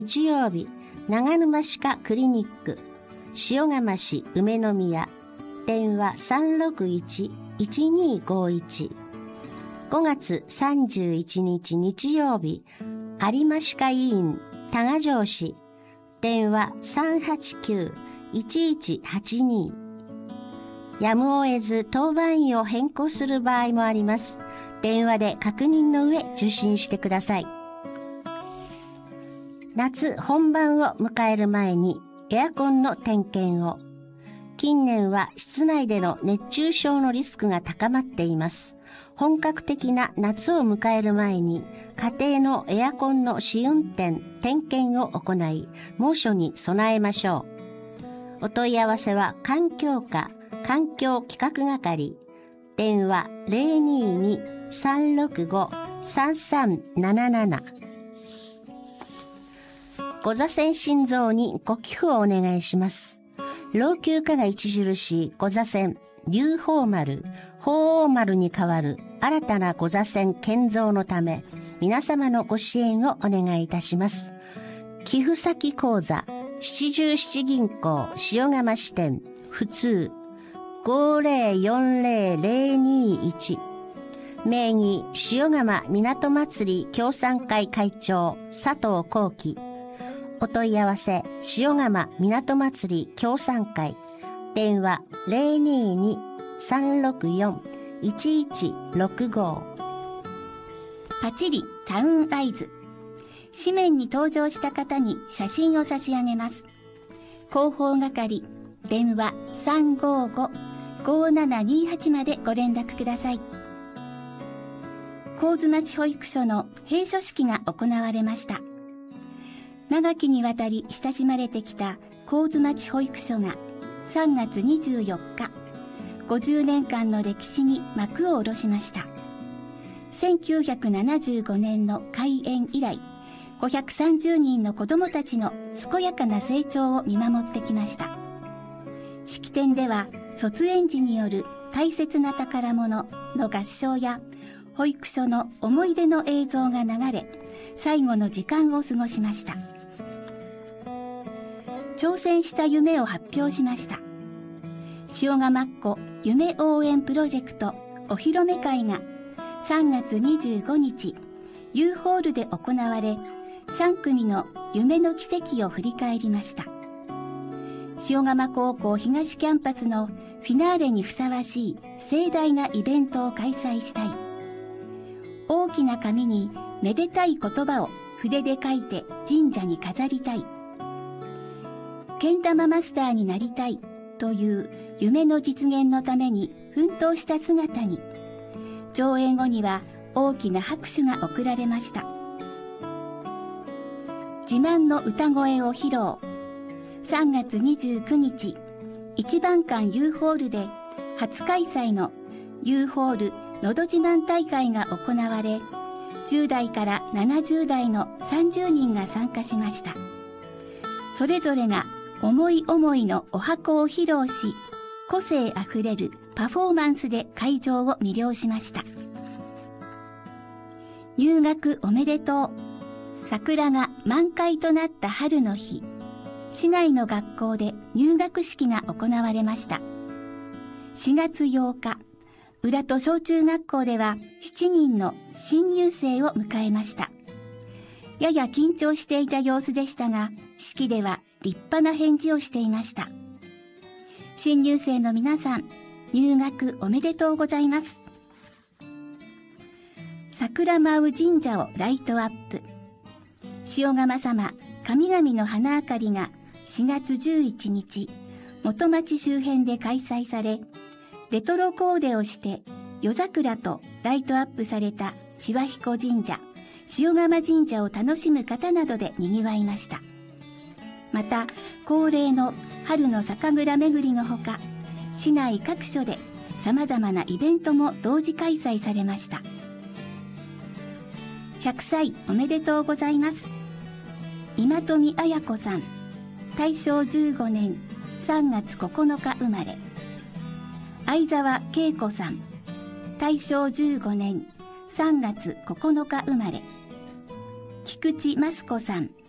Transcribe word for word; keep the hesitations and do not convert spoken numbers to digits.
日曜日、長沼歯科クリニック、塩釜市梅の宮、電話 さんろくいち いちにごいち。ごがつさんじゅういちにち日曜日、有馬歯科医院多賀城市、電話 さんはちきゅう いちいちはちに。やむを得ず当番医を変更する場合もあります。電話で確認の上受診してください。夏本番を迎える前にエアコンの点検を。近年は室内での熱中症のリスクが高まっています。本格的な夏を迎える前に家庭のエアコンの試運転、点検を行い、猛暑に備えましょう。お問い合わせは環境課環境企画係、電話 ゼロにーに さんろくご さんさんなななな。ご座線心臓にご寄付をお願いします。老朽化が著しいご座線龍鳳丸、鳳凰丸に代わる新たなご座線建造のため、皆様のご支援をお願いいたします。寄付先口座、七十七銀行塩釜支店、普通、ごぜろよんぜろぜろにいち。名義、塩釜港祭り協賛会会長、佐藤幸喜。お問い合わせ、塩釜港祭り協賛会。電話 ゼロにーに さんろくよん いちいちろくご。 パチリタウンアイズ。紙面に登場した方に写真を差し上げます。広報係、電話 さんごご ごななにはち までご連絡ください。神津町保育所の閉所式が行われました。長きにわたり親しまれてきた神津町保育所がさんがつにじゅうよっか、ごじゅうねんかんの歴史に幕を下ろしました。せんきゅうひゃくななじゅうごねんの開園以来、ごひゃくさんじゅうにんの子どもたちの健やかな成長を見守ってきました。式典では卒園児による大切な宝物の合唱や保育所の思い出の映像が流れ、最後の時間を過ごしました。挑戦した夢を発表しました。塩釜っ子夢応援プロジェクトお披露目会がさんがつにじゅうごにち U ホールで行われ、さんくみの夢の奇跡を振り返りました。塩釜高校東キャンパスのフィナーレにふさわしい盛大なイベントを開催したい。大きな紙にめでたい言葉を筆で書いて神社に飾りたい。けん玉マスターになりたいという夢の実現のために奮闘した姿に、上演後には大きな拍手が送られました。自慢の歌声を披露。さんがつにじゅうくにち、一番館 U ホールで初開催の U ホールのど自慢大会が行われ、じゅうだいからななじゅうだいのさんじゅうにんが参加しました。それぞれが思い思いのお箱を披露し、個性あふれるパフォーマンスで会場を魅了しました。入学おめでとう。桜が満開となった春の日、市内の学校で入学式が行われました。しがつようか、浦戸小中学校ではしちにんの新入生を迎えました。やや緊張していた様子でしたが、式では立派な返事をしていました。新入生の皆さん、入学おめでとうございます。桜舞う神社をライトアップ。塩釜様、神々の花あかりがしがつじゅういちにち、元町周辺で開催され、レトロコーデをして夜桜とライトアップされた柴彦神社、塩釜神社を楽しむ方などで賑わいました。また、恒例の春の酒蔵巡りのほか、市内各所で様々なイベントも同時開催されました。ひゃくさいおめでとうございます。今富綾子さん、たいしょうじゅうごねんさんがつここのか生まれ。相沢恵子さん、たいしょうじゅうごねんさんがつここのか生まれ。菊池益子さん、